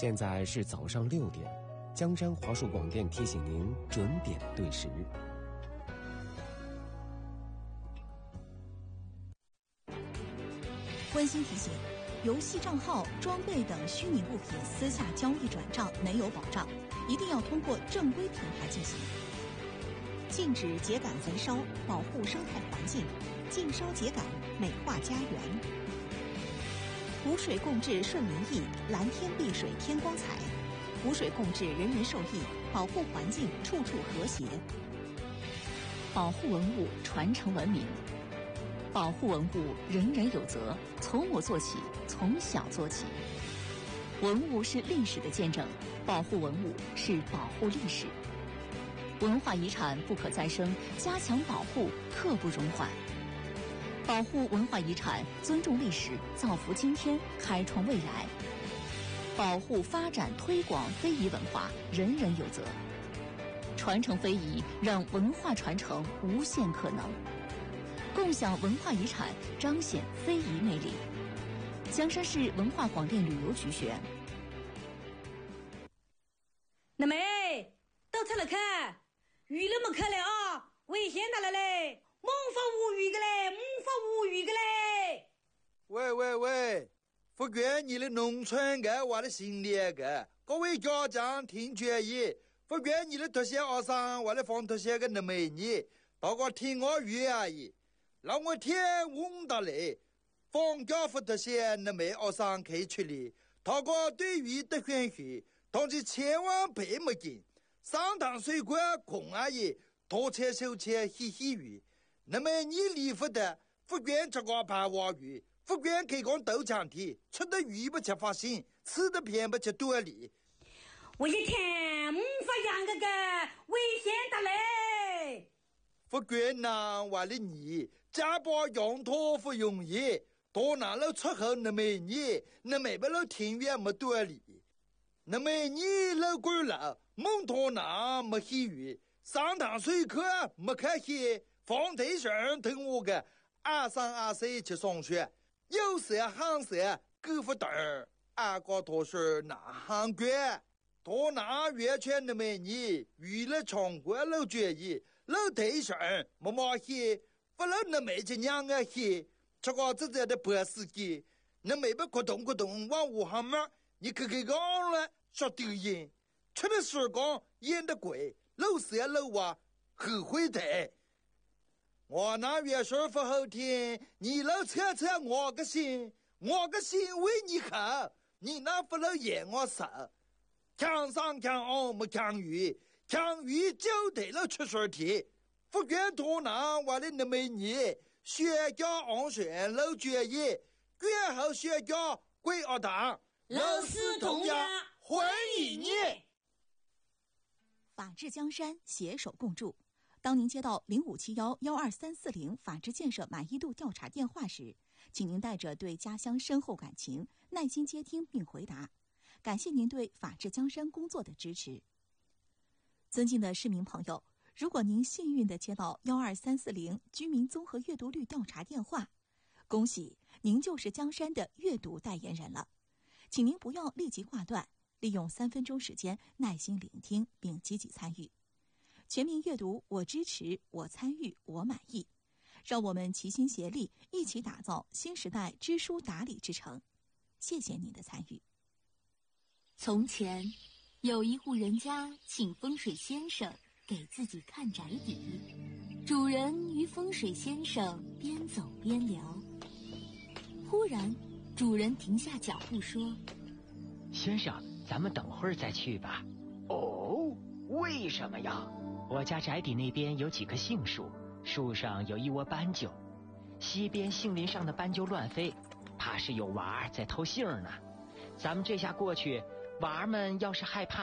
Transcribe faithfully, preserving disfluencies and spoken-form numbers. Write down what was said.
现在是早上六点，江山华数广电提醒您准点对时。 温馨提醒：游戏账号、装备等虚拟物品私下交易转账没有保障，一定要通过正规平台进行。禁止秸秆焚烧，保护生态环境；禁烧秸秆，美化家园。湖水共治顺民意，蓝天碧水添光彩。湖水共治，人人受益，保护环境，处处和谐。保护文物，传承文明。保护文物，人人有责，从我做起，从小做起。文物是历史的见证，保护文物是保护历史。文化遗产不可再生，加强保护刻不容缓。保护文化遗产，尊重历史，造福今天，开创未来。保护、发展、推广非遗文化，人人有责。传承非遗，让文化传承无限可能。共享文化遗产，彰显非遗魅力。江山市文化广电旅游局宣。 那妹，到车了看，鱼了没看了啊？危险的了嘞！猛发无语的嘞，猛发无语的嘞！ 喂喂喂，福建你的农村个我的心里个，各位家长听劝意，福建你的特些学生我的放特些个那美女，大家听我语而已。让我天问到嘞，放假福特些那美学生可以出来，大家对于的选许，但是千万别没劲，上堂水果空而已，多切手切嘻嘻语。那么你离福的福建这个白话语，福建可以讲豆浆体，吃的鱼不吃发心，吃的偏不吃多里。 我一天没发养个个危险的嘞！ 福建南话的你，家把养托不容易，多拿了出口那么你，那没不了庭院没多里，那么你老贵了，蒙托南没喜语，上堂水课没开戏。放台上等我个二三二四去上学，有色行色够不等儿，二个多是南行官，多拿月圈的美女，娱乐场馆老决议，老台上没马戏，不老那美只娘个戏，这个自在的白司机，那没不咕咚咕咚往武汉门，你可给讲了说丢人，吃的时光演的贵，老色老娃后悔的。我那月说不好听，你老扯扯我个心，我个心为你好，你那不能演我手。强上强下没强鱼，强鱼就得了出水题。福建多南我的那么你，学家安全老决议，卷后学家归二堂， 老师同样欢迎你。 法治江山，携手共筑。当您接到零五七幺幺二三四零法治建设满意度调查电话时，请您带着对家乡深厚感情，耐心接听并回答。感谢您对法治江山工作的支持。尊敬的市民朋友，如果您幸运地接到幺二三四零居民综合阅读率调查电话，恭喜您就是江山的阅读代言人了。请您不要立即挂断，利用三分钟时间耐心聆听并积极参与。全民阅读，我支持，我参与，我满意。让我们齐心协力，一起打造新时代知书达理之城。谢谢您的参与。 从前，有一户人家请风水先生给自己看宅邸，主人与风水先生边走边聊。忽然，主人停下脚步说：“ 先生，咱们等会儿再去吧。”“哦，为什么呀？”“我家宅邸那边有几棵杏树，树上有一窝斑鸠，西边杏林上的斑鸠乱飞，怕是有娃儿在偷杏呢。咱们这下过去，娃儿们要是害怕